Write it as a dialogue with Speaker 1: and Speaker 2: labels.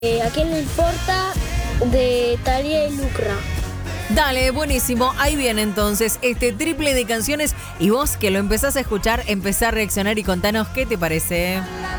Speaker 1: ¿A quién le importa? De Thalía y Lucra.
Speaker 2: Dale, buenísimo. Ahí viene entonces este triple de canciones. Y vos que lo empezás a escuchar, empezá a reaccionar y contanos qué te parece.